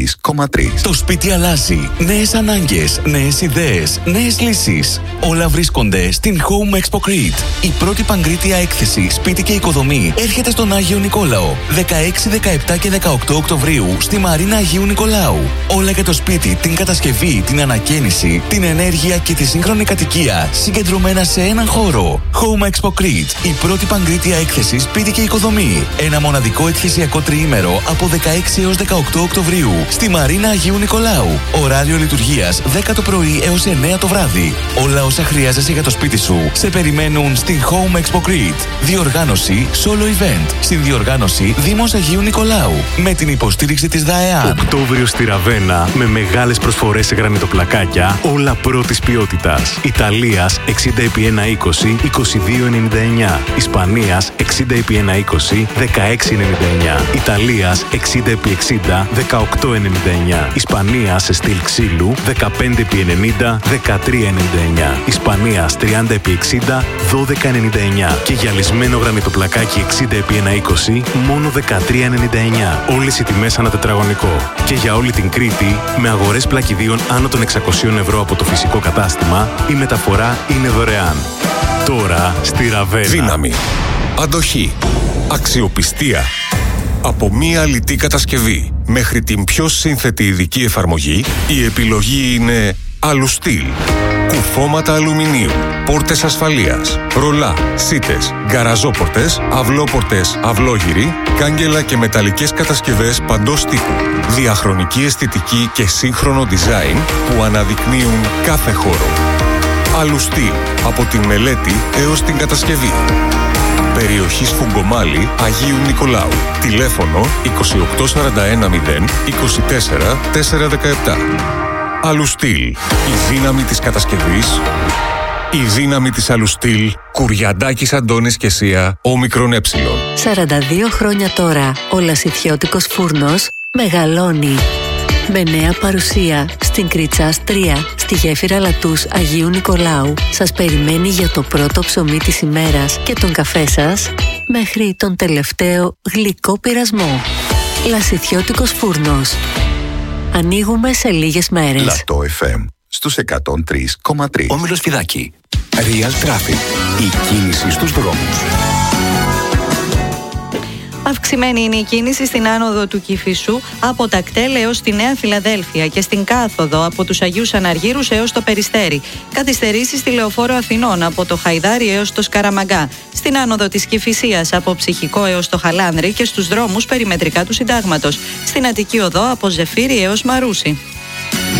103,3. Το σπίτι αλλάζει. Νέες ανάγκες, νέες ιδέες, νέες λύσεις. Όλα βρίσκονται στην Home Expo Crete. Η πρώτη παγκρίτια έκθεση σπίτι και οικοδομή έρχεται στον Άγιο Νικόλαο 16, 17 και 18 Οκτωβρίου στη Μαρίνα Αγίου Νικολάου. Όλα για το σπίτι, την κατασκευή, την ανακαίνιση, την ενέργεια και τη σύγχρονη κατοικία συγκεντρωμένα σε έναν χώρο. Home Expo Crete. Η πρώτη παγκρίτια έκθεση σπίτι και οικοδομή. Ένα μοναδικό εκθεσιακό τριήμερο από 16 έως 18 Οκτωβρίου στη Μαρίνα Αγίου Νικολάου. Ωράριο λειτουργίας 10 το πρωί έως 9 το βράδυ. Όλα όσα χρειάζεσαι για το σπίτι σου σε περιμένουν στην Home Expo Crete. Διοργάνωση Solo Event. Συνδιοργάνωση Δήμος Αγίου Νικολάου. Με την υποστήριξη της ΔΑΕΑ. Οκτώβριο στη Ραβένα με μεγάλες προσφορές σε γρανιτοπλακάκια, όλα πρώτης ποιότητας. Ιταλίας 60x120 22,99. Ισπανίας 60x120 16,99. Ιταλίας 60x60 18,99. Ισπανίας σε στυλ ξύλου 15x90 13,99. Ισπανίας 30x60 12,99. Και γυαλισμένο γρανιτοπλακάκι 60x120 μόνο 13,99. Όλες οι τιμές ανά τετραγωνικό. Και για όλη την Κρήτη με αγορές πλακιδίων άνω των 600 ευρώ από το φυσικό κατάστημα, η μεταφορά είναι δωρεάν. Τώρα στη Ραβένα. Δύναμη, αντοχή, αξιοπιστία. Από μία λιτή κατασκευή μέχρι την πιο σύνθετη ειδική εφαρμογή, η επιλογή είναι Αλουστήλ. Κουφώματα αλουμινίου, πόρτες ασφαλείας, ρολά, σίτες, γκαραζόπορτες, αυλόπορτες, αυλόγυροι, κάγκελα και μεταλλικές κατασκευές παντός τύπου. Διαχρονική αισθητική και σύγχρονο design που αναδεικνύουν κάθε χώρο. Αλουστήλ, από την μελέτη έως την κατασκευή. Περιοχή Σφουγγομάλη, Αγίου Νικολάου. Τηλέφωνο 28410 24 417. Αλουστήλ. Η δύναμη της κατασκευής. Η δύναμη της Αλουστήλ. Κουριαντάκης Αντώνης και Σία, όμικρον έψιλον. 42 χρόνια τώρα, ο Λασιθιώτικος Φούρνος μεγαλώνει. Με νέα παρουσία στην Κριτσάς 3, στη γέφυρα Λατούς Αγίου Νικολάου. Σας περιμένει για το πρώτο ψωμί της ημέρας και τον καφέ σας μέχρι τον τελευταίο γλυκό πειρασμό. Λασιθιώτικος Φούρνος. Ανοίγουμε σε λίγες μέρες. Λατό FM στους 103,3. Όμιλος Φιδάκη. Real Traffic. Η κίνηση στους δρόμους. Αυξημένη είναι η κίνηση στην άνοδο του Κηφισού από τα κτέλ έως τη Νέα Φιλαδέλφια και στην κάθοδο από τους Αγίους Αναργύρους έως το Περιστέρι. Καθυστερήσεις στη Λεωφόρο Αθηνών από το Χαϊδάρι έως το Σκαραμαγκά. Στην άνοδο της Κηφισίας από Ψυχικό έως το Χαλάνδρι και στους δρόμους περιμετρικά του Συντάγματος. Στην Αττική Οδό από Ζεφύρι έως Μαρούσι.